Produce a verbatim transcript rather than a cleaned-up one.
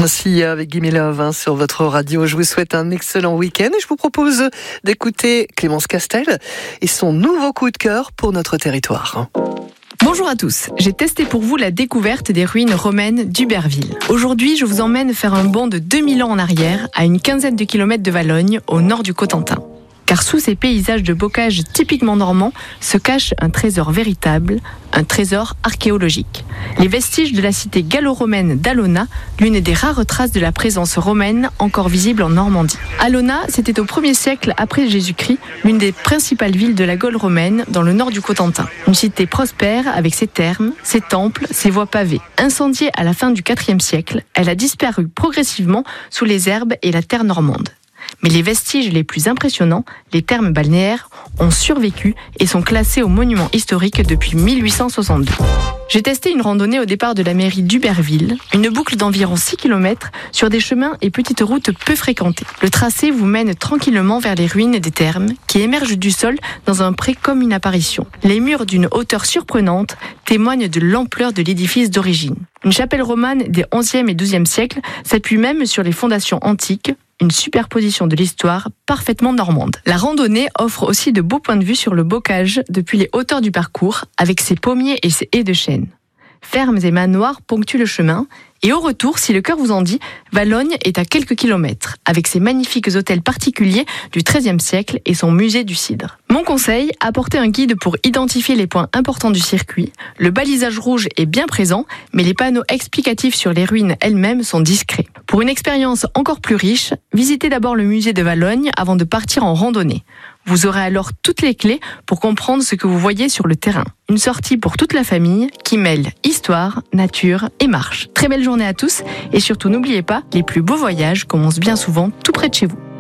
Ainsi avec Gimme Love hein, sur votre radio. Je vous souhaite un excellent week-end et je vous propose d'écouter Clémence Castel et son nouveau coup de cœur pour notre territoire. Bonjour à tous, j'ai testé pour vous la découverte des ruines romaines d'Uberville. Aujourd'hui, je vous emmène faire un bond de deux mille ans en arrière, à une quinzaine de kilomètres de Valognes, au nord du Cotentin. Car sous ces paysages de bocage typiquement normands se cache un trésor véritable, un trésor archéologique. Les vestiges de la cité gallo-romaine d'Alona, l'une des rares traces de la présence romaine encore visible en Normandie. Alona, c'était au premier siècle après Jésus-Christ, l'une des principales villes de la Gaule romaine dans le nord du Cotentin. Une cité prospère avec ses thermes, ses temples, ses voies pavées. Incendiée à la fin du quatrième siècle, elle a disparu progressivement sous les herbes et la terre normande. Mais les vestiges les plus impressionnants, les thermes balnéaires, ont survécu et sont classés au monument historique depuis mille huit cent soixante-deux. J'ai testé une randonnée au départ de la mairie d'Uberville, une boucle d'environ six kilomètres sur des chemins et petites routes peu fréquentées. Le tracé vous mène tranquillement vers les ruines des thermes qui émergent du sol dans un pré comme une apparition. Les murs d'une hauteur surprenante témoignent de l'ampleur de l'édifice d'origine. Une chapelle romane des onzième et douzième siècles s'appuie même sur les fondations antiques, une superposition de l'histoire parfaitement normande. La randonnée offre aussi de beaux points de vue sur le bocage depuis les hauteurs du parcours avec ses pommiers et ses haies de chêne. Fermes et manoirs ponctuent le chemin et au retour, si le cœur vous en dit, Valognes est à quelques kilomètres avec ses magnifiques hôtels particuliers du treizième siècle et son musée du cidre. Mon conseil, apportez un guide pour identifier les points importants du circuit. Le balisage rouge est bien présent, mais les panneaux explicatifs sur les ruines elles-mêmes sont discrets. Pour une expérience encore plus riche, visitez d'abord le musée de Valognes avant de partir en randonnée. Vous aurez alors toutes les clés pour comprendre ce que vous voyez sur le terrain. Une sortie pour toute la famille qui mêle histoire, nature et marche. Très belle journée à tous et surtout n'oubliez pas, les plus beaux voyages commencent bien souvent tout près de chez vous.